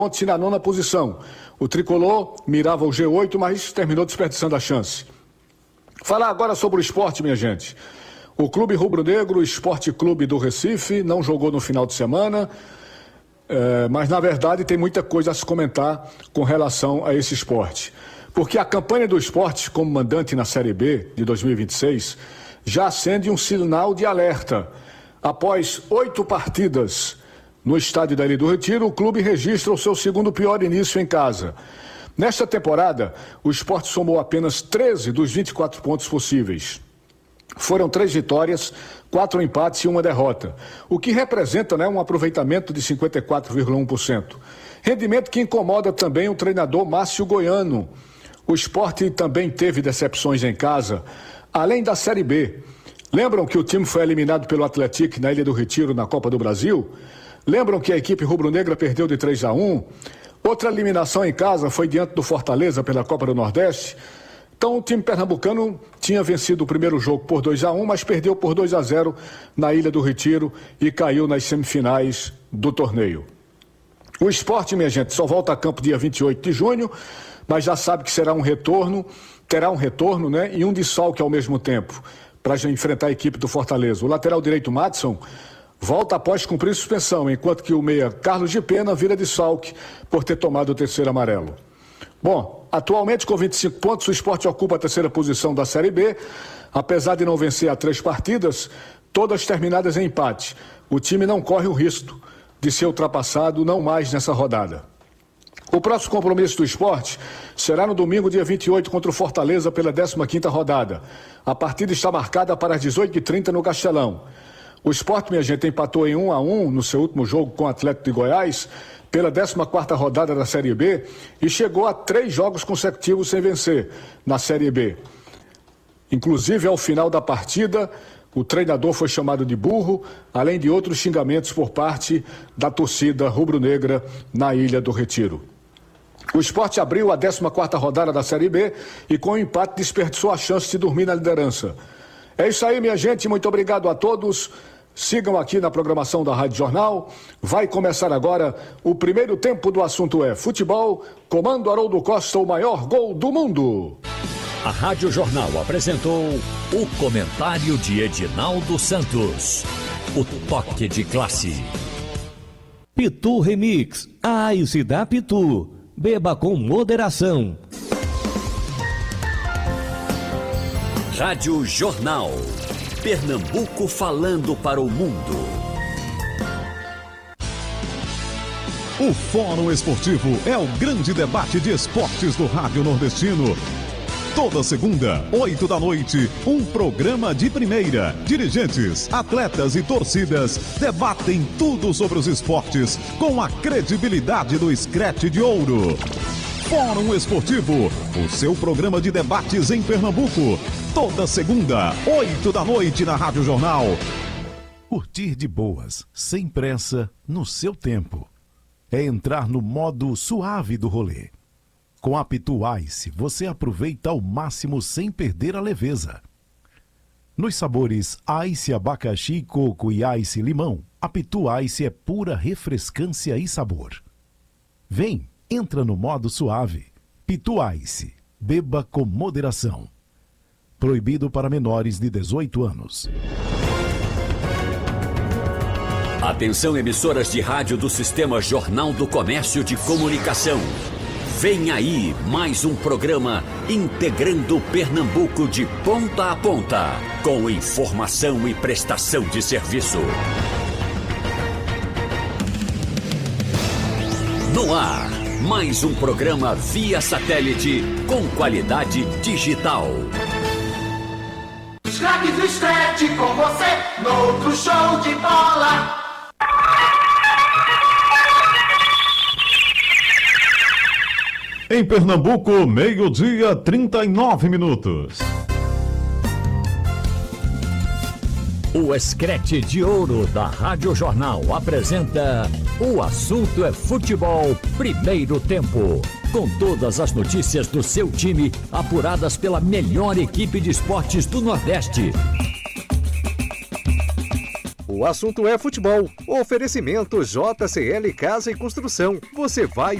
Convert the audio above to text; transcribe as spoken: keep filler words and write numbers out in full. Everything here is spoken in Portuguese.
pontos e na nona posição. O tricolor mirava o G oito, mas terminou desperdiçando a chance. Falar agora sobre o esporte, minha gente. O Clube Rubro-Negro, o Esporte Clube do Recife, não jogou no final de semana, é, mas na verdade tem muita coisa a se comentar com relação a esse esporte. Porque a campanha do esporte como mandante na Série B de dois mil e vinte e seis já acende um sinal de alerta. Após oito partidas no estádio da Ilha do Retiro, o clube registra o seu segundo pior início em casa. Nesta temporada, o esporte somou apenas treze dos vinte e quatro pontos possíveis. Foram três vitórias, quatro empates e uma derrota, o que representa, né, um aproveitamento de cinquenta e quatro vírgula um por cento. Rendimento que incomoda também o treinador Márcio Goiano. O esporte também teve decepções em casa, além da Série B. Lembram que o time foi eliminado pelo Atlético na Ilha do Retiro na Copa do Brasil? Lembram que a equipe rubro-negra perdeu de três a um? Outra eliminação em casa foi diante do Fortaleza pela Copa do Nordeste. Então o time pernambucano tinha vencido o primeiro jogo por dois a um, mas perdeu por dois a zero na Ilha do Retiro e caiu nas semifinais do torneio. O esporte, minha gente, só volta a campo dia vinte e oito de junho, mas já sabe que será um retorno, terá um retorno, né, e um desfalque ao mesmo tempo, para enfrentar a equipe do Fortaleza. O lateral direito, Madson, volta após cumprir suspensão, enquanto que o meia Carlos de Pena vira desfalque por ter tomado o terceiro amarelo. Bom, atualmente com vinte e cinco pontos, o esporte ocupa a terceira posição da Série B, apesar de não vencer a três partidas, todas terminadas em empate. O time não corre o risco de ser ultrapassado, não mais nessa rodada. O próximo compromisso do esporte será no domingo, dia vinte e oito, contra o Fortaleza pela décima quinta rodada. A partida está marcada para as dezoito e trinta no Castelão. O esporte, minha gente, empatou em um a um no seu último jogo com o Atlético de Goiás pela décima quarta rodada da Série B e chegou a três jogos consecutivos sem vencer na Série B. Inclusive, ao final da partida, o treinador foi chamado de burro, além de outros xingamentos por parte da torcida rubro-negra na Ilha do Retiro. O esporte abriu a décima quarta rodada da Série B e com o empate desperdiçou a chance de dormir na liderança. É isso aí, minha gente, muito obrigado a todos. Sigam aqui na programação da Rádio Jornal. Vai começar agora o primeiro tempo do assunto é futebol. Comando Haroldo Costa, o maior gol do mundo. A Rádio Jornal apresentou o comentário de Edinaldo Santos. O toque de classe. Pitu Remix. A Ice da Pitu. Beba com moderação. Rádio Jornal. Pernambuco falando para o mundo. O Fórum Esportivo é o grande debate de esportes do Rádio Nordestino. Toda segunda, oito da noite, um programa de primeira. Dirigentes, atletas e torcidas debatem tudo sobre os esportes com a credibilidade do Scratch de Ouro. Fórum Esportivo, o seu programa de debates em Pernambuco. Toda segunda, oito da noite na Rádio Jornal. Curtir de boas, sem pressa, no seu tempo. É entrar no modo suave do rolê. Com a Pitu Ice, você aproveita ao máximo sem perder a leveza. Nos sabores Ice abacaxi, coco e Ice limão, a Pitu Ice é pura refrescância e sabor. Vem, entra no modo suave. Pitu Ice, beba com moderação. Proibido para menores de dezoito anos. Atenção, emissoras de rádio do Sistema Jornal do Comércio de Comunicação. Vem aí mais um programa integrando Pernambuco de ponta a ponta, com informação e prestação de serviço. No ar, mais um programa via satélite com qualidade digital. Os craques do Scratch com você, no outro show de bola. Em Pernambuco, meio-dia, trinta e nove minutos. O Scratch de Ouro da Rádio Jornal apresenta O Assunto é Futebol, primeiro tempo. Com todas as notícias do seu time, apuradas pela melhor equipe de esportes do Nordeste. O o assunto é futebol. Oferecimento J C L Casa e Construção. Você vai